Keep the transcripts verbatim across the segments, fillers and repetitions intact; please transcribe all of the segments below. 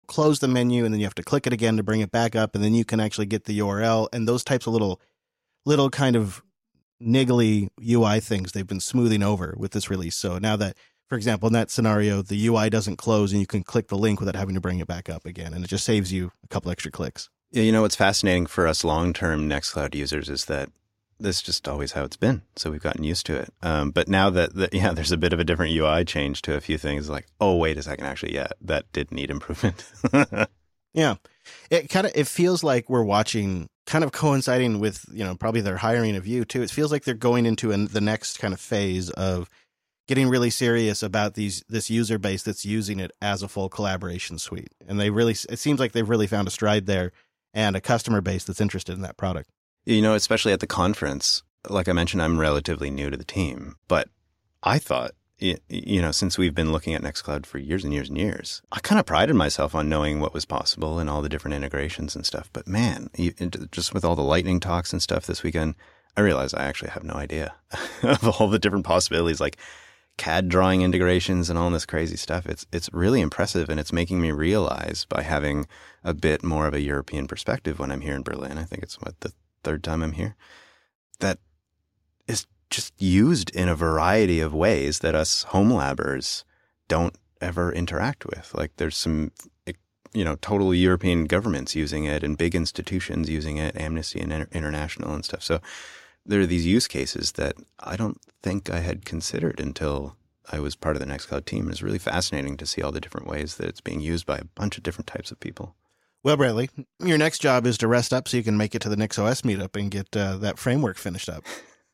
close the menu and then you have to click it again to bring it back up, and then you can actually get the U R L, and those types of little, little kind of niggly U I things they've been smoothing over with this release. So now that, for example, in that scenario, the U I doesn't close and you can click the link without having to bring it back up again, and it just saves you a couple extra clicks. Yeah, you know, what's fascinating for us long-term Nextcloud users is that this is just always how it's been. So we've gotten used to it. Um, but now that, that, yeah, there's a bit of a different U I change to a few things, like, oh, wait a second, actually, yeah, that did need improvement. Yeah. It kind of, it feels like we're watching, kind of coinciding with, you know, probably their hiring of you too. It feels like they're going into an, the next kind of phase of getting really serious about these, this user base that's using it as a full collaboration suite. And they really, it seems like they've really found a stride there and a customer base that's interested in that product. You know, especially at the conference, like I mentioned, I'm relatively new to the team, but I thought, you know, since we've been looking at Nextcloud for years and years and years, I kind of prided myself on knowing what was possible and all the different integrations and stuff. But man, just with all the lightning talks and stuff this weekend, I realized I actually have no idea of all the different possibilities, like C A D drawing integrations and all this crazy stuff. It's it's really impressive, and it's making me realize, by having a bit more of a European perspective when I'm here in Berlin, I think it's what, the third time I'm here, that is just used in a variety of ways that us home labbers don't ever interact with. Like there's some, you know, total European governments using it and big institutions using it, Amnesty and International and stuff. So there are these use cases that I don't think I had considered until I was part of the Nextcloud team. It's really fascinating to see all the different ways that it's being used by a bunch of different types of people. Well, Bradley, your next job is to rest up so you can make it to the NixOS meetup and get uh, that framework finished up.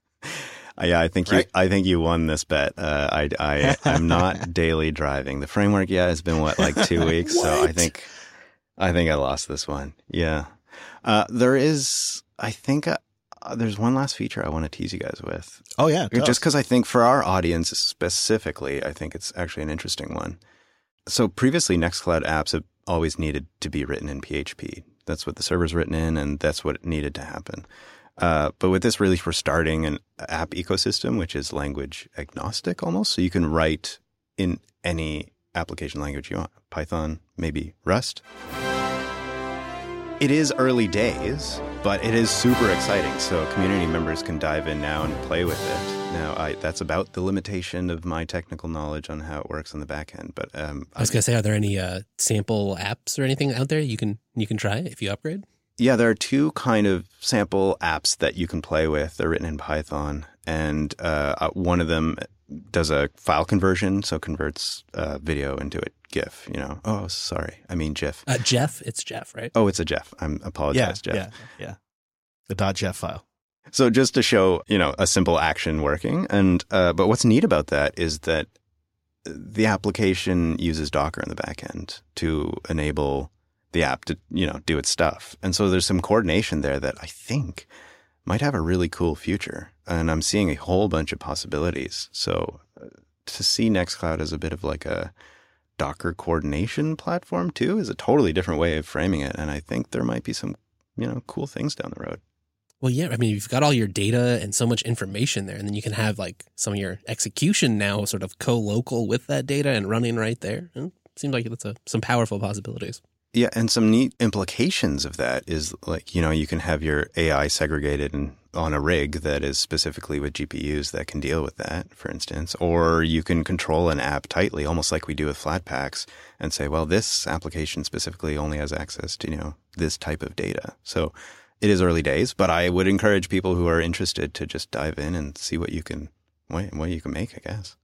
Uh, yeah, I think right? you. I think you won this bet. Uh, I, I, I'm not daily driving. The framework, yeah, has been what, like two weeks. So I think, I think I lost this one. Yeah, uh, there is. I think uh, there's one last feature I want to tease you guys with. Oh yeah, just because I think for our audience specifically, I think it's actually an interesting one. So previously, Nextcloud apps have always needed to be written in P H P. That's what the server's written in, and that's what needed to happen. Uh, but with this release, we're starting an app ecosystem, which is language agnostic almost. So you can write in any application language you want. Python, maybe Rust. It is early days, but it is super exciting. So community members can dive in now and play with it. Now, I, that's about the limitation of my technical knowledge on how it works on the back end. But um, I was going to say, are there any uh, sample apps or anything out there you can you can try if you upgrade? Yeah, there are two kind of sample apps that you can play with. They're written in Python, and uh, one of them does a file conversion, so converts uh, video into a GIF. You know, oh, sorry, I mean GIF. Uh, Jeff, it's Jeff, right? Oh, it's a Jeff. I'm apologize, yeah, Jeff. Yeah, yeah, the .jef file. So just to show, you know, a simple action working, and uh, but what's neat about that is that the application uses Docker in the back end to enable the app to, you know, do its stuff. And so there's some coordination there that I think might have a really cool future. And I'm seeing a whole bunch of possibilities. So uh, to see Nextcloud as a bit of like a Docker coordination platform too is a totally different way of framing it. And I think there might be some, you know, cool things down the road. Well, yeah, I mean, you've got all your data and so much information there, and then you can have like some of your execution now sort of co-local with that data and running right there. And it seems like that's a, some powerful possibilities. Yeah, and some neat implications of that is like, you know, you can have your A I segregated and on a rig that is specifically with G P Us that can deal with that, for instance. Or you can control an app tightly, almost like we do with Flatpaks, and say, well, this application specifically only has access to, you know, this type of data. So it is early days, but I would encourage people who are interested to just dive in and see what you can, what, what you can make, I guess.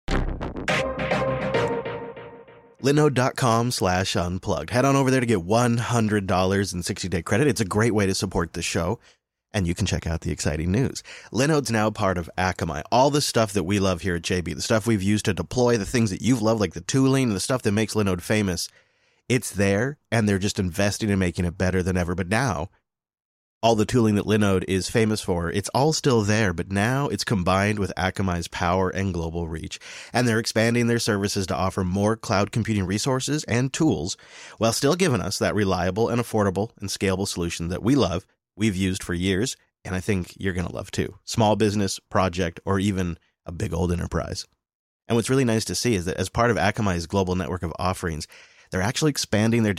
Linode.com slash unplugged. Head on over there to get one hundred dollars in sixty-day credit. It's a great way to support the show, and you can check out the exciting news. Linode's now part of Akamai. All the stuff that we love here at J B, the stuff we've used to deploy, the things that you've loved, like the tooling, the stuff that makes Linode famous, it's there, and they're just investing in making it better than ever. But now, all the tooling that Linode is famous for, it's all still there, but now it's combined with Akamai's power and global reach. And they're expanding their services to offer more cloud computing resources and tools while still giving us that reliable and affordable and scalable solution that we love, we've used for years, and I think you're going to love too. Small business, project, or even a big old enterprise. And what's really nice to see is that as part of Akamai's global network of offerings, they're actually expanding their